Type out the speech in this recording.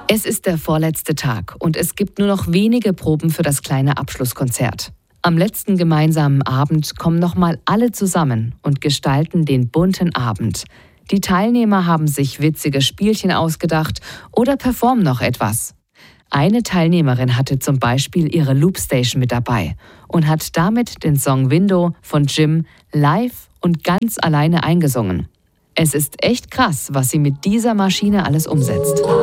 Es ist der vorletzte Tag und es gibt nur noch wenige Proben für das kleine Abschlusskonzert. Am letzten gemeinsamen Abend kommen nochmal alle zusammen und gestalten den bunten Abend. Die Teilnehmer haben sich witzige Spielchen ausgedacht oder performen noch etwas. Eine Teilnehmerin hatte zum Beispiel ihre Loopstation mit dabei und hat damit den Song Window von Jim live und ganz alleine eingesungen. Es ist echt krass, was sie mit dieser Maschine alles umsetzt.